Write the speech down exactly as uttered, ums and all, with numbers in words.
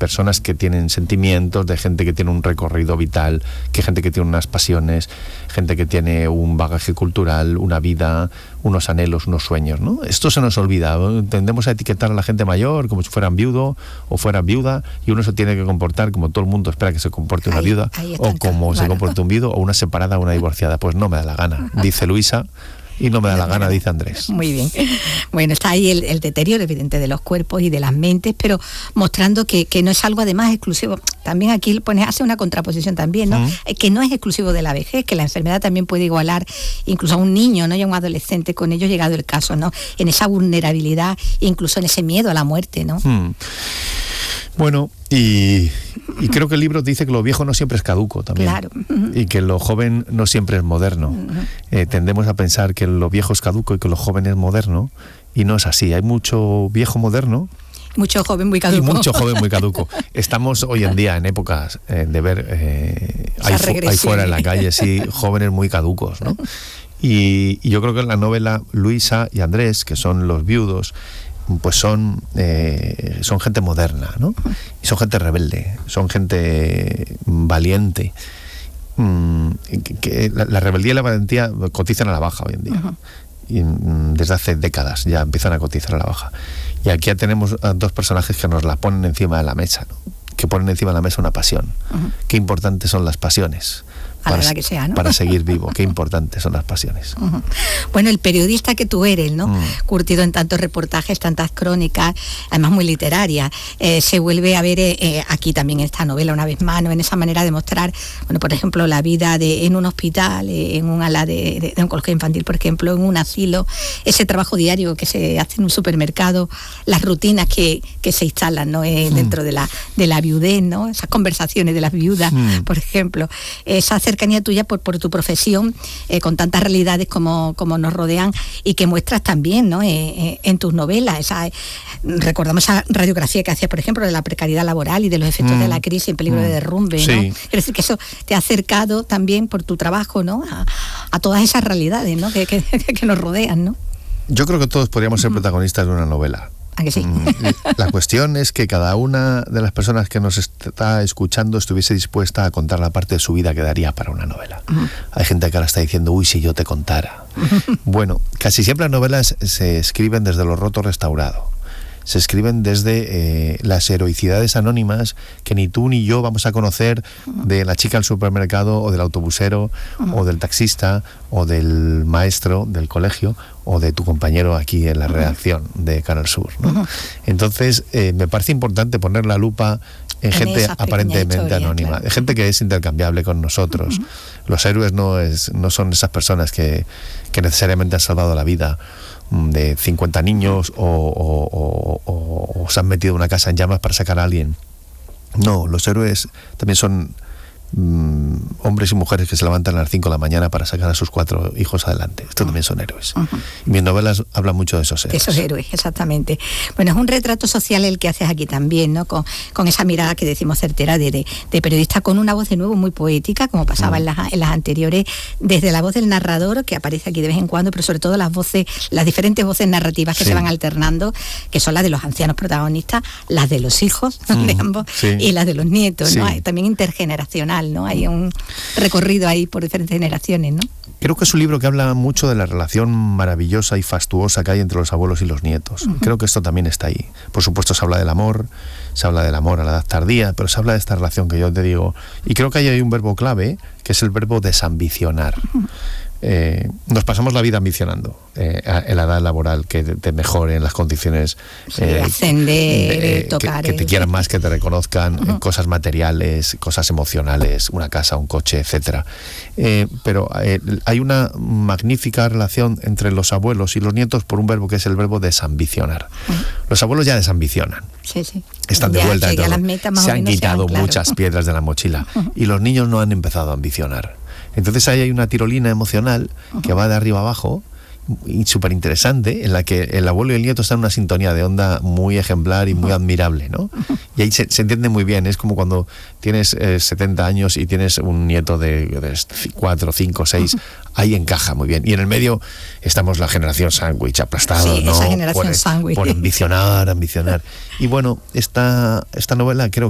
personas que tienen sentimientos, de gente que tiene un recorrido vital, que gente que tiene unas pasiones, gente que tiene un bagaje cultural, una vida, unos anhelos, unos sueños, ¿no? Esto se nos olvida. Tendemos a etiquetar a la gente mayor como si fueran viudo o fueran viuda, y uno se tiene que comportar como todo el mundo espera que se comporte una ahí, viuda, ahí o como claro. se comporte un viudo, o una separada o una divorciada. Pues no me da la gana, dice Luisa. Y no me da la gana, dice Andrés. Muy bien. Bueno, está ahí el, el deterioro evidente de los cuerpos y de las mentes, pero mostrando que, que no es algo además exclusivo. También aquí pone, hace una contraposición también, ¿no? Uh-huh. Que no es exclusivo de la vejez, que la enfermedad también puede igualar incluso a un niño, ¿no? Y a un adolescente, con ello llegado el caso, ¿no? En esa vulnerabilidad, incluso en ese miedo a la muerte, ¿no? Hmm. Bueno, y, y creo que el libro dice que lo viejo no siempre es caduco también. Claro. Y que lo joven no siempre es moderno. Uh-huh. Eh, tendemos a pensar que lo viejo es caduco y que lo joven es moderno, y no es así. Hay mucho viejo moderno. Mucho joven muy caduco. Y mucho joven muy caduco. Estamos hoy en día en épocas eh, de ver, eh, hay, fu- hay fuera en la calle, sí, jóvenes muy caducos, ¿no? Y, y yo creo que en la novela Luisa y Andrés, que son los viudos, pues son eh, son gente moderna, ¿no? Y son gente rebelde, son gente valiente. Mm, que, que la, la rebeldía y la valentía cotizan a la baja hoy en día. Uh-huh. Y mm, desde hace décadas ya empiezan a cotizar a la baja. Y aquí ya tenemos a dos personajes que nos la ponen encima de la mesa, ¿no? Que ponen encima de la mesa una pasión. Uh-huh. Qué importantes son las pasiones. A la para, edad que sea, ¿no? Para seguir vivo, qué importantes son las pasiones. Uh-huh. Bueno, el periodista que tú eres, ¿no? Mm. Curtido en tantos reportajes, tantas crónicas, además muy literaria, eh, se vuelve a ver eh, aquí también en esta novela una vez más, ¿no? En esa manera de mostrar, bueno, por ejemplo, la vida de en un hospital, eh, en un ala de, de, de oncología infantil, por ejemplo, en un asilo, ese trabajo diario que se hace en un supermercado, las rutinas que, que se instalan, ¿no? Eh, mm. Dentro de la, de la viudez, ¿no? Esas conversaciones de las viudas, mm. por ejemplo, esa cercanía tuya por, por tu profesión, eh, con tantas realidades como, como nos rodean, y que muestras también, ¿no? Eh, eh, en tus novelas. Esa, eh, recordamos esa radiografía que hacías, por ejemplo, de la precariedad laboral y de los efectos mm. de la crisis en peligro mm. de derrumbe, ¿no? Sí. Es decir, que eso te ha acercado también por tu trabajo, ¿no? A, a todas esas realidades, ¿no? Que, que, que nos rodean, ¿no? Yo creo que todos podríamos ser mm. protagonistas de una novela. ¿A que sí? La cuestión es que cada una de las personas que nos está escuchando estuviese dispuesta a contar la parte de su vida que daría para una novela. Uh-huh. Hay gente que ahora está diciendo, uy, si yo te contara. Uh-huh. Bueno, casi siempre las novelas se escriben desde lo roto restaurado. Se escriben desde eh, las heroicidades anónimas que ni tú ni yo vamos a conocer, de la chica del supermercado, o del autobusero, uh-huh. o del taxista, o del maestro del colegio, o de tu compañero aquí en la redacción de Canal Sur, ¿no? Uh-huh. Entonces, eh, me parece importante poner la lupa en, en gente aparentemente historia, anónima, claro. gente que es intercambiable con nosotros. Uh-huh. Los héroes no, es, no son esas personas que, que necesariamente han salvado la vida de cincuenta niños o, o, o, o, o se han metido en una casa en llamas para sacar a alguien. No, los héroes también son mm, hombres y mujeres que se levantan a las cinco de la mañana para sacar a sus cuatro hijos adelante. Estos uh-huh. también son héroes. Uh-huh. Y mis novelas hablan mucho de esos héroes. De esos héroes, exactamente. Bueno, es un retrato social el que haces aquí también, ¿no? Con, con esa mirada que decimos certera de, de, de periodista, con una voz de nuevo muy poética, como pasaba uh-huh. en, las, en las anteriores, desde la voz del narrador, que aparece aquí de vez en cuando, pero sobre todo las voces, las diferentes voces narrativas que sí. se van alternando, que son las de los ancianos protagonistas, las de los hijos uh-huh. de ambos, sí. y las de los nietos, sí. ¿no? Hay también intergeneracional, ¿no? Hay un recorrido ahí por diferentes generaciones, ¿no? Creo que es un libro que habla mucho de la relación maravillosa y fastuosa que hay entre los abuelos y los nietos. Uh-huh. Creo que esto también está ahí. Por supuesto se habla del amor, se habla del amor a la edad tardía, pero se habla de esta relación que yo te digo. Y creo que ahí hay un verbo clave, que es el verbo desambicionar. Uh-huh. Eh, nos pasamos la vida ambicionando eh, en la edad laboral, que te, te mejoren las condiciones, sí, eh, ascender, eh, tocar, que, que te quieran más, que te reconozcan, uh-huh. cosas materiales, cosas emocionales, una casa, un coche, etcétera. Eh, pero eh, hay una magnífica relación entre los abuelos y los nietos por un verbo que es el verbo desambicionar. Uh-huh. Los abuelos ya desambicionan. Sí, sí. Están de ya, vuelta de todo. Se han quitado sean, claro. muchas piedras de la mochila. Uh-huh. Y los niños no han empezado a ambicionar. Entonces ahí hay una tirolina emocional uh-huh. que va de arriba abajo, y súper interesante, en la que el abuelo y el nieto están en una sintonía de onda muy ejemplar y muy uh-huh. admirable, ¿no? Uh-huh. Y ahí se, se entiende muy bien. Es como cuando tienes eh, setenta años y tienes un nieto de, de cuatro, cinco, seis, uh-huh. ahí encaja muy bien. Y en el medio estamos la generación sándwich, aplastados, sí, ¿no? Esa generación por, sándwich. por ambicionar, ambicionar. Y bueno, esta, esta novela creo